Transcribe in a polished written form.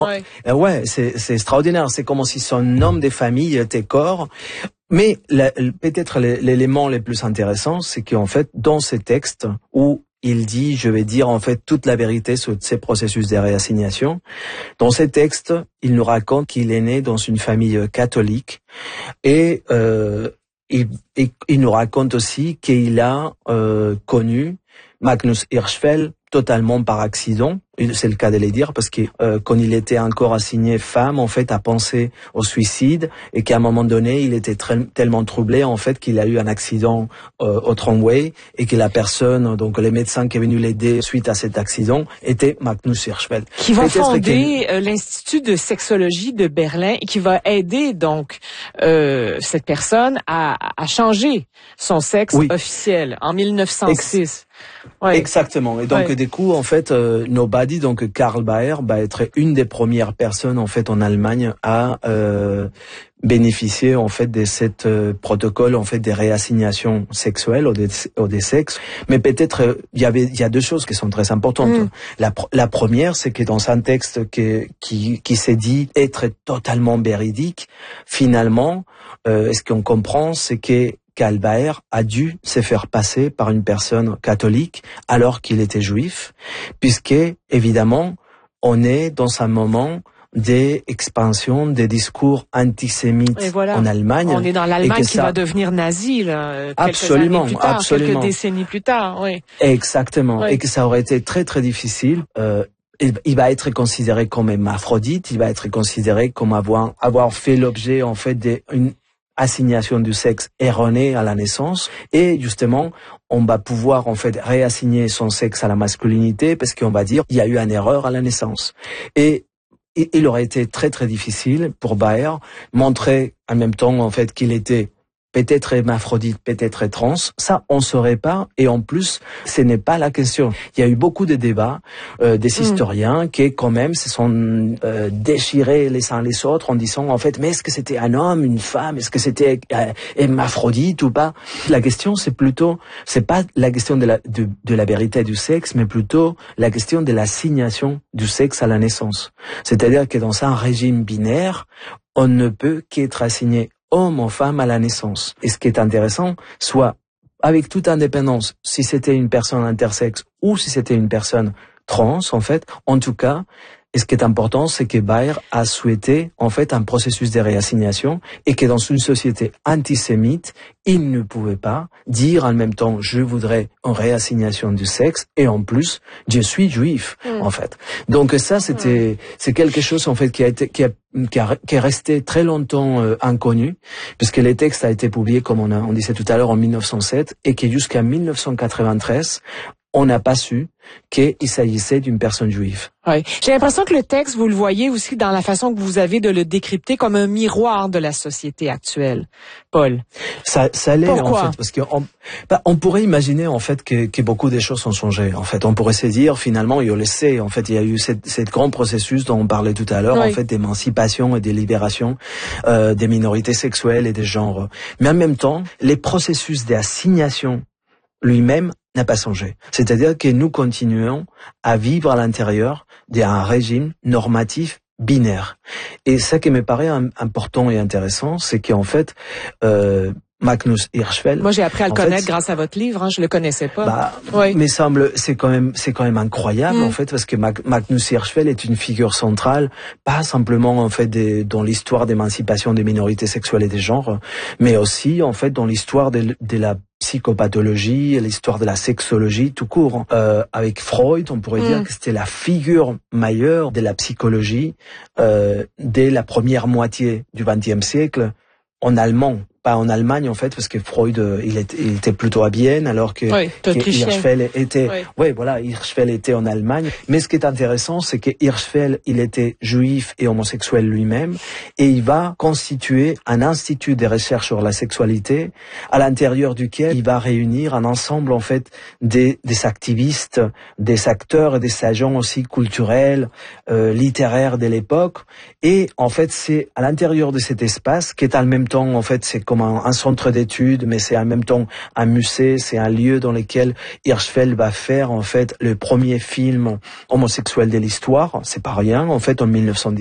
Ouais, Ouais, c'est extraordinaire. C'est comme si son nom de famille était corps. Mais peut-être l'élément le plus intéressant, c'est qu'en fait, dans ces textes où il dit, je vais dire en fait toute la vérité sur ces processus de réassignation, dans ces textes, il nous raconte qu'il est né dans une famille catholique et il nous raconte aussi qu'il a connu Magnus Hirschfeld totalement par accident, c'est le cas de le dire, parce que quand il était encore assigné femme, en fait, a pensé au suicide et qu'à un moment donné, il était tellement troublé, en fait, qu'il a eu un accident au tramway et que la personne, donc les médecins qui est venu l'aider suite à cet accident, était Magnus Hirschfeld. Qui va fonder l'Institut de sexologie de Berlin et qui va aider donc cette personne à changer son sexe officiel en 1906. Ouais. Exactement. Et donc, du coup, en fait, Nobody, donc Karl Baer, va être une des premières personnes, en fait, en Allemagne à bénéficier, en fait, de cette protocole, en fait, des réassignations sexuelles ou des sexes. Mais peut-être, il y a deux choses qui sont très importantes. La première, c'est que dans un texte qui s'est dit être totalement véridique, finalement, ce qu'on comprend, c'est que Karl Baer a dû se faire passer par une personne catholique alors qu'il était juif, puisque, évidemment, on est dans un moment d'expansion des discours antisémites en Allemagne. On est dans l'Allemagne qui va devenir nazie, là, quelques décennies plus tard. Oui. Exactement. Oui. Et que ça aurait été très, très difficile. Il va être considéré comme hermaphrodite, il va être considéré comme avoir fait l'objet, en fait, d'une assignation du sexe erronée à la naissance, et justement on va pouvoir en fait réassigner son sexe à la masculinité parce qu'on va dire il y a eu une erreur à la naissance. Et il aurait été très très difficile pour Baer montrer en même temps en fait qu'il était peut-être hermaphrodite, peut-être trans, ça on saurait pas, et en plus ce n'est pas la question. Il y a eu beaucoup de débats des historiens qui quand même se sont déchirés les uns les autres en disant en fait mais est-ce que c'était un homme, une femme, est-ce que c'était hermaphrodite ou pas? La question c'est pas la question de la vérité du sexe, mais plutôt la question de l'assignation du sexe à la naissance. C'est-à-dire que dans un régime binaire, on ne peut qu'être assigné homme ou femme à la naissance. Et ce qui est intéressant, soit avec toute indépendance, si c'était une personne intersexe ou si c'était une personne trans, en fait, en tout cas, et ce qui est important, c'est que Baer a souhaité, en fait, un processus de réassignation et que dans une société antisémite, il ne pouvait pas dire en même temps, je voudrais une réassignation du sexe et en plus, je suis juif, en fait. Donc ça, c'est quelque chose, en fait, qui est resté très longtemps inconnu, puisque les textes a été publiés, comme on disait tout à l'heure, en 1907 et que jusqu'à 1993, on n'a pas su qu'il s'agissait d'une personne juive. Oui. J'ai l'impression que le texte, vous le voyez aussi dans la façon que vous avez de le décrypter comme un miroir de la société actuelle. Paul. Ça l'est, pourquoi? En fait, parce que on pourrait imaginer, en fait, que beaucoup de choses ont changé. En fait, on pourrait se dire, finalement, et on le sait, en fait, il y a eu cette grand processus dont on parlait tout à l'heure, en fait, d'émancipation et de libération, des minorités sexuelles et des genres. Mais en même temps, les processus d'assignation lui-même n'a pas changé. C'est-à-dire que nous continuons à vivre à l'intérieur d'un régime normatif binaire. Et ça qui me paraît important et intéressant, c'est qu'en fait, Magnus Hirschfeld. Moi, j'ai appris à le connaître grâce à votre livre, je le connaissais pas. Mais c'est quand même incroyable, en fait, parce que Magnus Hirschfeld est une figure centrale, pas simplement, en fait, dans l'histoire d'émancipation des minorités sexuelles et des genres, mais aussi, en fait, dans l'histoire de la psychopathologie, l'histoire de la sexologie tout court. Avec Freud, on pourrait dire que c'était la figure majeure de la psychologie dès la première moitié du XXe siècle en allemand. Pas en Allemagne, en fait, parce que Freud, il était plutôt à Vienne, alors que Hirschfeld était, Hirschfeld était en Allemagne. Mais ce qui est intéressant, c'est que Hirschfeld, il était juif et homosexuel lui-même, et il va constituer un institut de recherche sur la sexualité, à l'intérieur duquel il va réunir un ensemble, en fait, des activistes, des acteurs et des agents aussi culturels, littéraires de l'époque. Et, en fait, c'est à l'intérieur de cet espace, qui est en même temps, en fait, c'est comme un centre d'études, mais c'est en même temps un musée, c'est un lieu dans lequel Hirschfeld va faire en fait le premier film homosexuel de l'histoire. C'est pas rien, en fait, en 1910.